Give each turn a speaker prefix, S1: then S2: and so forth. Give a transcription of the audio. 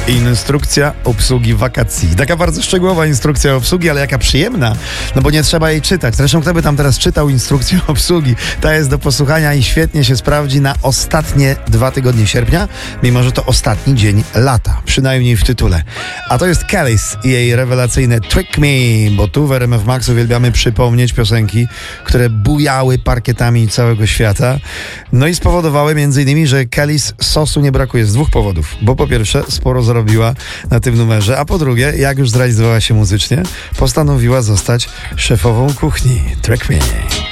S1: Instrukcja obsługi wakacji. Taka bardzo szczegółowa instrukcja obsługi, ale jaka przyjemna, no bo nie trzeba jej czytać. Zresztą kto by tam teraz czytał instrukcję obsługi? Ta jest do posłuchania i świetnie się sprawdzi na ostatnie 2 tygodnie sierpnia, mimo że to ostatni dzień lata, przynajmniej w tytule. A to jest Kelis i jej rewelacyjne Trick Me, bo tu w RMF Max uwielbiamy przypomnieć piosenki, które bujały parkietami całego świata. No i spowodowały m.in., że Kelis sosu nie brakuje z 2 powodów. Bo po pierwsze sporo zarobiła na tym numerze, a po drugie, jak już zrealizowała się muzycznie, postanowiła zostać szefową kuchni. Trick Me.